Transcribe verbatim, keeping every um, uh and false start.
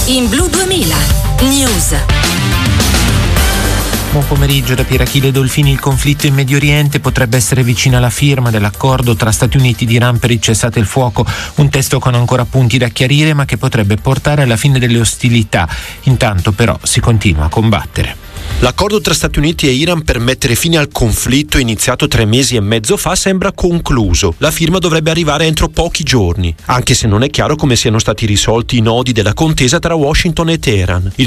in Blu duemila News. Buon pomeriggio da Pierachille Dolfini. Il conflitto in Medio Oriente potrebbe essere vicino alla firma dell'accordo tra Stati Uniti ed Iran per il cessate il fuoco, un testo con ancora punti da chiarire ma che potrebbe portare alla fine delle ostilità. Intanto però si continua a combattere. L'accordo tra Stati Uniti e Iran per mettere fine al conflitto iniziato tre mesi e mezzo fa sembra concluso. La firma dovrebbe arrivare entro pochi giorni, anche se non è chiaro come siano stati risolti i nodi della contesa tra Washington e Teheran. Il